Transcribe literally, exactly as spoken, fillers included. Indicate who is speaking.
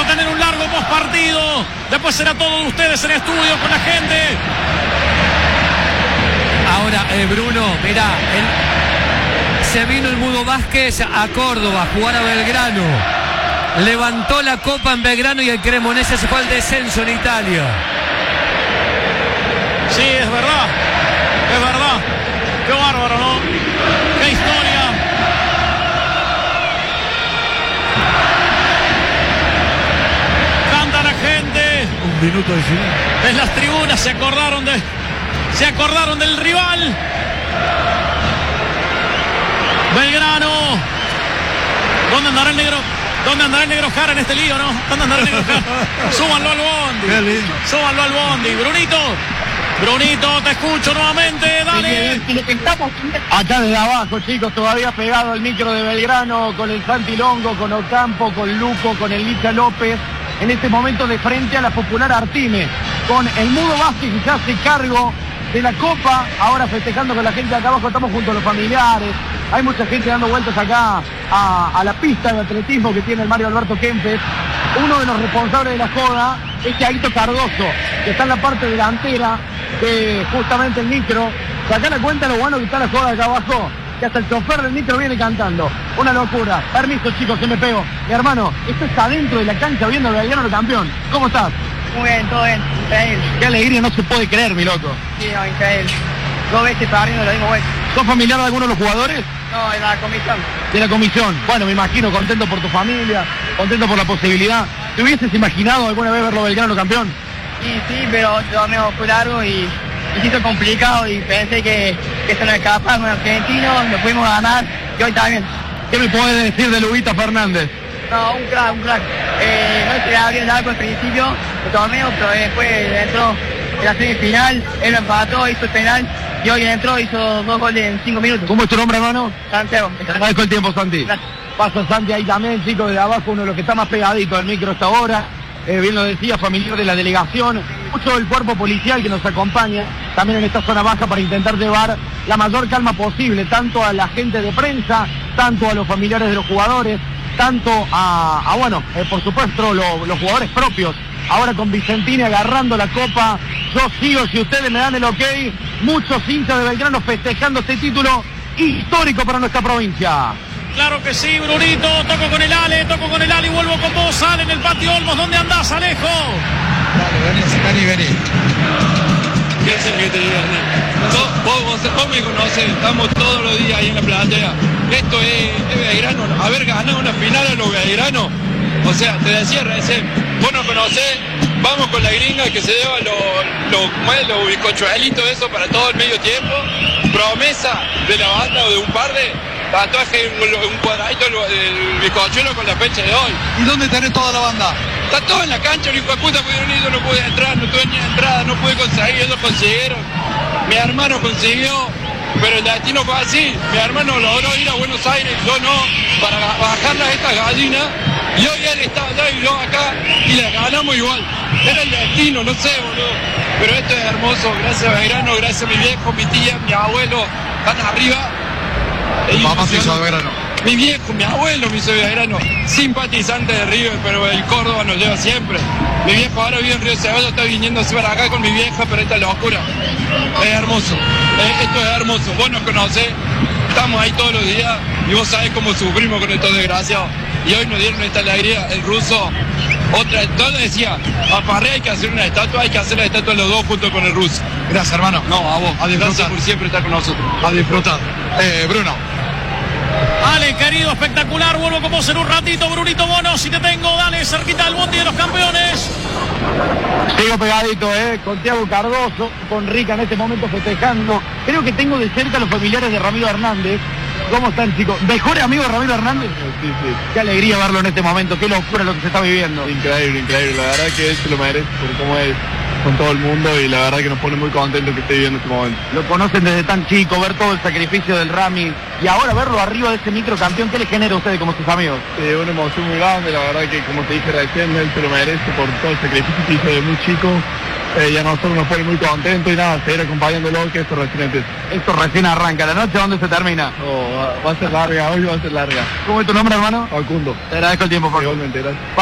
Speaker 1: a tener un largo postpartido. Después será todo de ustedes en estudio con la gente.
Speaker 2: Ahora, eh, Bruno, mirá, el, se vino el Mudo Vázquez a Córdoba a jugar a Belgrano. Levantó la copa en Belgrano y el Cremonese se fue al descenso en Italia.
Speaker 1: Sí, es verdad. Es verdad. Qué bárbaro, ¿no? Qué historia. Canta la gente.
Speaker 3: Un minuto de silencio.
Speaker 1: En las tribunas se acordaron de... Se acordaron del rival. Belgrano. ¿Dónde andará el negro? ¿Dónde andará el negro Jara en este lío, no? ¿Dónde andará el negro Jara? Súbanlo al bondi.
Speaker 3: Qué lindo.
Speaker 1: Súbanlo al bondi. Brunito. Brunito, te escucho nuevamente. Dale.
Speaker 4: Acá desde abajo, chicos, todavía pegado al micro de Belgrano, con el Santi Longo, con Ocampo, con Luco, con el Licha López. En este momento de frente a la Popular Artime, con el Mudo Vázquez que se hace cargo de la copa, ahora festejando con la gente de acá abajo. Estamos junto a los familiares, hay mucha gente dando vueltas acá a, a la pista de atletismo que tiene el Mario Alberto Kempes. Uno de los responsables de la joda es Tiaguito Cardoso, que está en la parte delantera de justamente el micro. Sacá la cuenta lo bueno que está la joda acá abajo, que hasta el chofer del micro viene cantando. Una locura. Permiso, chicos, se me pego. Mi hermano, esto está dentro de la cancha viendo al Belgrano campeón. ¿Cómo estás?
Speaker 5: Muy bien, todo bien, increíble.
Speaker 4: Qué alegría, no se puede creer, mi loco.
Speaker 5: Sí, no, increíble. Dos veces partiendo lo mismo, bueno.
Speaker 4: ¿Sos familiar de alguno de los jugadores?
Speaker 5: No, de la comisión.
Speaker 4: De la comisión. Bueno, me imagino, contento por tu familia, contento por la posibilidad. ¿Te hubieses imaginado alguna vez verlo Belgrano campeón?
Speaker 5: Sí, sí, pero el torneo fue largo y y hizo complicado y pensé que, que se nos escapaba con argentinos, lo pudimos ganar y hoy también.
Speaker 4: ¿Qué me podés decir de Lubita Fernández?
Speaker 5: No, un crack, un crack. Eh, no se le abrió el arco al principio del torneo, pero después entró en la semifinal, él lo empató, hizo el penal y hoy entró, hizo dos goles en cinco minutos.
Speaker 4: ¿Cómo es tu nombre, hermano?
Speaker 5: Santiago.
Speaker 4: Te agradezco el tiempo, Santi.
Speaker 5: Gracias.
Speaker 4: Pasa Santi ahí también, chicos, de abajo, uno de los que está más pegadito al micro hasta ahora. Eh, bien lo decía, familiar de la delegación, mucho del cuerpo policial que nos acompaña también en esta zona baja para intentar llevar la mayor calma posible, tanto a la gente de prensa, tanto a los familiares de los jugadores, tanto a, a bueno, eh, por supuesto, lo, los jugadores propios. Ahora con Vicentini agarrando la copa, yo sigo, si ustedes me dan el ok, muchos hinchas de Belgrano festejando este título histórico para nuestra provincia.
Speaker 1: Claro que sí, Brunito, toco con el Ale, toco con el Ale y vuelvo con vos, Ale, en el patio Olmos. ¿Dónde andás, Alejo?
Speaker 6: Dale, vení, vení, vení. ¿Qué es el que te diga? Vos, vos, vos me conocés, estamos todos los días ahí en la platea. Esto es, es Belgrano, haber ganado una final a los Belgranos. O sea, te decía recién, vos no conocés, vamos con la gringa que se lleva los lo, lo bizcochuelitos, eso para todo el medio tiempo. Promesa de la banda o de un par de... tatuaje, un, un cuadradito del bizcochuelo con la fecha de hoy.
Speaker 3: ¿Y dónde tenés toda la banda?
Speaker 6: Está todo en la cancha, el hijo de puta pudieron ir, yo no pude entrar, no tuve ni entrada, no pude conseguir, ellos consiguieron. Mi hermano consiguió, pero el destino fue así. Mi hermano logró ir a Buenos Aires, yo no, para bajarlas a estas gallinas. Y hoy él estaba allá y yo acá, y le ganamos igual. Era el destino, no sé, boludo. Pero esto es hermoso, gracias a Belgrano, gracias a mi viejo, mi tía, mi abuelo, están arriba.
Speaker 3: Papá se hizo de Belgrano.
Speaker 6: Mi viejo, mi abuelo me hizo de Belgrano, simpatizante de River, pero el Córdoba nos lleva siempre. Mi viejo ahora vive en Río Ceballos, está viniendo para acá con mi vieja, pero esta es locura. Es hermoso, es, esto es hermoso. Vos nos conocés, estamos ahí todos los días y vos sabés cómo sufrimos con estos desgraciados. Y hoy nos dieron esta alegría, el ruso. Otra, entonces decía, a Parré hay que hacer una estatua, hay que hacer la estatua los dos junto con el ruso.
Speaker 3: Gracias, hermano.
Speaker 6: No, a vos,
Speaker 3: A disfrutar.
Speaker 6: gracias por siempre estar con nosotros.
Speaker 3: A disfrutar. Eh, Bruno.
Speaker 1: Ale, querido, espectacular, vuelvo con vos en un ratito, Brunito Bono, si te tengo, dale, cerquita del bondi de los campeones.
Speaker 4: Sigo pegadito, eh, con Tiago Cardoso, con Rica en este momento festejando. Creo que tengo de cerca a los familiares de Ramiro Hernández. ¿Cómo están, chicos? ¿Mejores amigos de Ramiro Hernández?
Speaker 3: Sí, sí.
Speaker 4: Qué alegría verlo en este momento, qué locura lo que se está viviendo.
Speaker 3: Increíble, increíble. La verdad que él se lo merece por cómo es con todo el mundo y la verdad que nos pone muy contentos que esté viviendo este momento.
Speaker 4: Lo conocen desde tan chico, ver todo el sacrificio del Rami y ahora verlo arriba de ese microcampeón, ¿qué le genera a ustedes como sus amigos?
Speaker 3: Eh, una emoción muy grande, la verdad que como te dije recién, él se lo merece por todo el sacrificio que hizo de muy chico. Eh, y a nosotros nos pone muy contentos y nada, seguir acompañándolo, que esto recién empieza.
Speaker 4: Esto recién arranca, ¿la noche dónde se termina?
Speaker 3: Oh, va, va a ser larga, hoy va a ser larga.
Speaker 4: ¿Cómo es tu nombre, hermano?
Speaker 3: Facundo.
Speaker 4: Te agradezco el tiempo, Facundo.
Speaker 3: Igualmente, gracias.